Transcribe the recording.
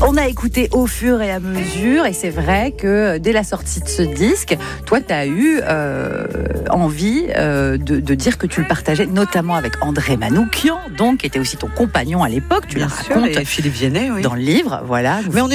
On a écouté au fur et à mesure, et c'est vrai que dès la sortie de ce disque, toi, tu as eu envie de dire que tu le partageais, notamment avec André Manoukian, donc, qui était aussi ton compagnon à l'époque. Tu le racontes et Philippe Viennet, oui. dans le livre, voilà. Mais on